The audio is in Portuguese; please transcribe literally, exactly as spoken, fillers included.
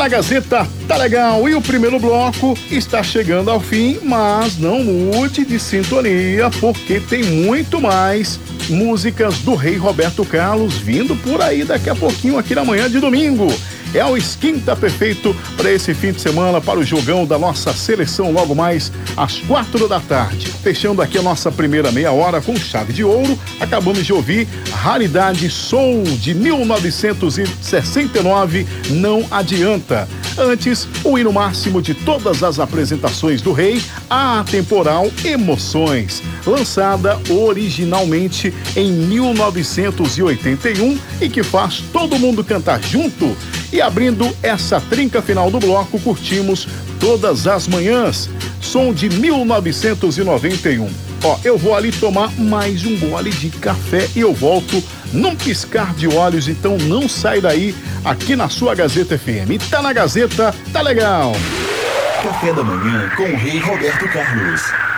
Gazeta tá legal e o primeiro bloco está chegando ao fim, mas não mude de sintonia porque tem muito mais músicas do Rei Roberto Carlos vindo por aí daqui a pouquinho aqui na manhã de domingo. É o skin tá perfeito para esse fim de semana, para o jogão da nossa seleção logo mais às quatro da tarde. Fechando aqui a nossa primeira meia hora com chave de ouro, acabamos de ouvir Raridade Soul de mil novecentos e sessenta e nove, Não Adianta. Antes, o hino máximo de todas as apresentações do Rei, a atemporal Emoções, lançada originalmente em mil novecentos e oitenta e um e que faz todo mundo cantar junto. E abrindo essa trinca final do bloco, curtimos Todas as Manhãs, som de mil novecentos e noventa e um. Ó, eu vou ali tomar mais um gole de café e eu volto num piscar de olhos, então não sai daí aqui na sua Gazeta F M. Tá na Gazeta, tá legal. Café da manhã com o Rei Roberto Carlos.